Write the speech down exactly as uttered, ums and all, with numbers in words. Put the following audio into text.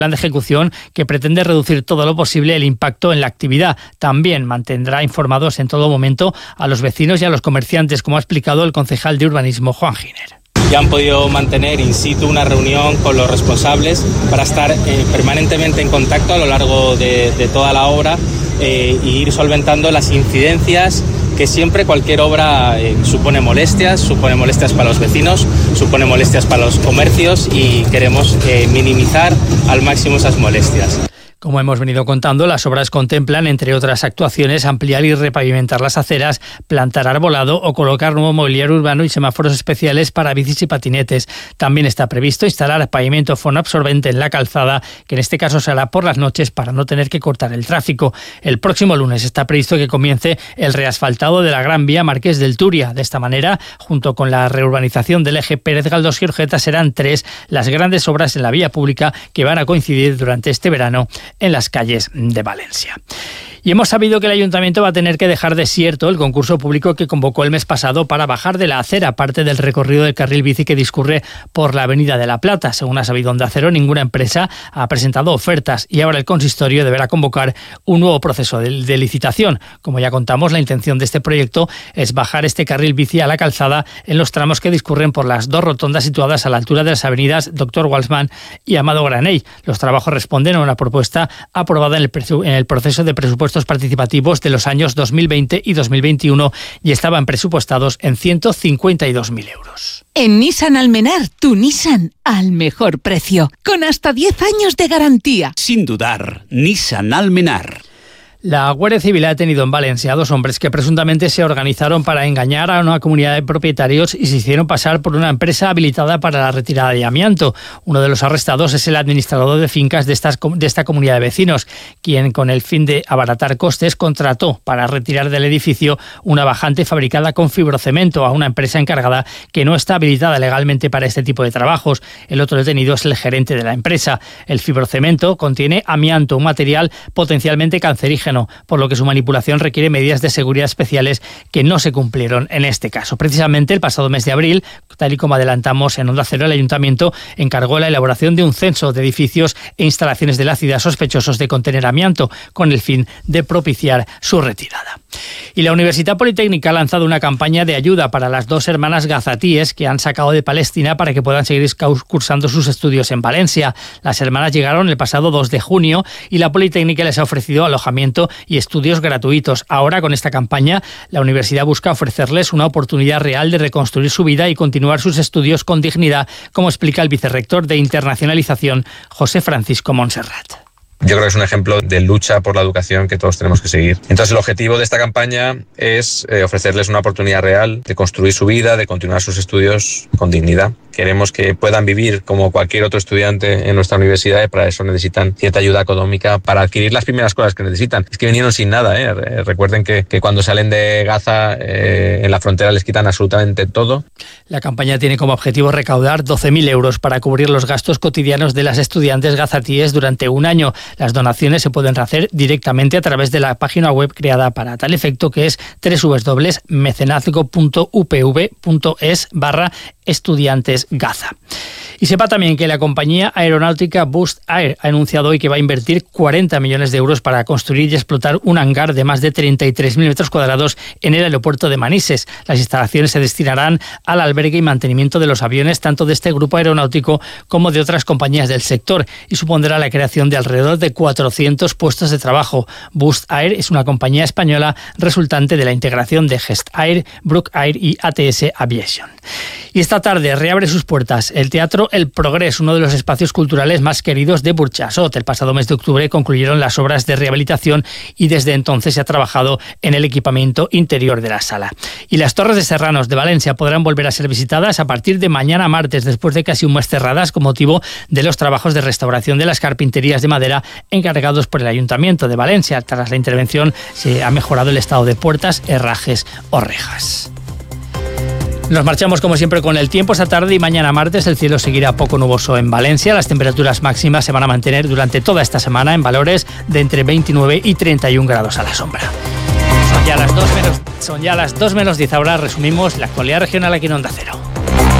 plan de ejecución que pretende reducir todo lo posible el impacto en la actividad. También mantendrá informados en todo momento a los vecinos y a los comerciantes, como ha explicado el concejal de urbanismo, Juan Giner. Ya han podido mantener in situ una reunión con los responsables para estar eh, permanentemente en contacto a lo largo de, de toda la obra eh, y ir solventando las incidencias que siempre cualquier obra eh, supone molestias, supone molestias para los vecinos, supone molestias para los comercios y queremos eh, minimizar al máximo esas molestias. Como hemos venido contando, las obras contemplan, entre otras actuaciones, ampliar y repavimentar las aceras, plantar arbolado o colocar nuevo mobiliario urbano y semáforos especiales para bicis y patinetes. También está previsto instalar pavimento fonoabsorbente en la calzada, que en este caso se hará por las noches para no tener que cortar el tráfico. El próximo lunes está previsto que comience el reasfaltado de la Gran Vía Marqués del Turia. De esta manera, junto con la reurbanización del eje Pérez Galdós y Urgeta, serán tres las grandes obras en la vía pública que van a coincidir durante este verano en las calles de Valencia. Y hemos sabido que el Ayuntamiento va a tener que dejar desierto el concurso público que convocó el mes pasado para bajar de la acera parte del recorrido del carril bici que discurre por la Avenida de la Plata. Según ha sabido Onda Cero, ninguna empresa ha presentado ofertas y ahora el consistorio deberá convocar un nuevo proceso de, de licitación. Como ya contamos, la intención de este proyecto es bajar este carril bici a la calzada en los tramos que discurren por las dos rotondas situadas a la altura de las avenidas Doctor Walsman y Amado Granell. Los trabajos responden a una propuesta aprobada en el, presu- en el proceso de presupuesto participativos de los años dos mil veinte y dos mil veintiuno y estaban presupuestados en ciento cincuenta y dos mil euros. En Nissan Almenar, tu Nissan al mejor precio, con hasta diez años de garantía. Sin dudar, Nissan Almenar. La Guardia Civil ha detenido en Valencia a dos hombres que presuntamente se organizaron para engañar a una comunidad de propietarios y se hicieron pasar por una empresa habilitada para la retirada de amianto. Uno de los arrestados es el administrador de fincas de, estas, de esta comunidad de vecinos, quien, con el fin de abaratar costes, contrató para retirar del edificio una bajante fabricada con fibrocemento a una empresa encargada que no está habilitada legalmente para este tipo de trabajos. El otro detenido es el gerente de la empresa. El fibrocemento contiene amianto, un material potencialmente cancerígeno, por lo que su manipulación requiere medidas de seguridad especiales que no se cumplieron en este caso. Precisamente el pasado mes de abril, tal y como adelantamos en Onda Cero, el Ayuntamiento encargó la elaboración de un censo de edificios e instalaciones de la ciudad sospechosos de contener amianto, con el fin de propiciar su retirada. Y la Universidad Politécnica ha lanzado una campaña de ayuda para las dos hermanas gazatíes que han sacado de Palestina para que puedan seguir cursando sus estudios en Valencia. Las hermanas llegaron el pasado dos de junio y la Politécnica les ha ofrecido alojamiento y estudios gratuitos. Ahora, con esta campaña, la universidad busca ofrecerles una oportunidad real de reconstruir su vida y continuar sus estudios con dignidad, como explica el vicerrector de Internacionalización, José Francisco Montserrat. Yo creo que es un ejemplo de lucha por la educación que todos tenemos que seguir. Entonces, el objetivo de esta campaña es eh, ofrecerles una oportunidad real de construir su vida, de continuar sus estudios con dignidad. Queremos que puedan vivir como cualquier otro estudiante en nuestra universidad y para eso necesitan cierta ayuda económica para adquirir las primeras cosas que necesitan. Es que vinieron sin nada, ¿eh? Recuerden que, que cuando salen de Gaza, eh, en la frontera les quitan absolutamente todo. La campaña tiene como objetivo recaudar doce mil euros para cubrir los gastos cotidianos de las estudiantes gazatíes durante un año. Las donaciones se pueden hacer directamente a través de la página web creada para tal efecto, que es doble u doble u doble u punto mecenazgo punto u p v punto es barra estudiantes Gaza. Y sepa también que la compañía aeronáutica Boost Air ha anunciado hoy que va a invertir cuarenta millones de euros para construir y explotar un hangar de más de treinta y tres mil metros cuadrados en el aeropuerto de Manises. Las instalaciones se destinarán al albergue y mantenimiento de los aviones tanto de este grupo aeronáutico como de otras compañías del sector y supondrá la creación de alrededor de cuatrocientos puestos de trabajo. Boost Air es una compañía española resultante de la integración de Gest Air, Brook Air y A T S Aviation. Y esta tarde reabre sus puertas el Teatro El Progrés, uno de los espacios culturales más queridos de Burjasot. El pasado mes de octubre concluyeron las obras de rehabilitación y desde entonces se ha trabajado en el equipamiento interior de la sala. Y las Torres de Serranos de Valencia podrán volver a ser visitadas a partir de mañana martes, después de casi un mes cerradas con motivo de los trabajos de restauración de las carpinterías de madera encargados por el Ayuntamiento de Valencia. Tras la intervención se ha mejorado el estado de puertas, herrajes o rejas. Nos marchamos como siempre con el tiempo. Esta tarde y mañana martes el cielo seguirá poco nuboso en Valencia. Las temperaturas máximas se van a mantener durante toda esta semana en valores de entre veintinueve y treinta y un grados a la sombra. Son ya las dos menos, son ya las dos menos diez. Ahora resumimos la actualidad regional aquí en Onda Cero.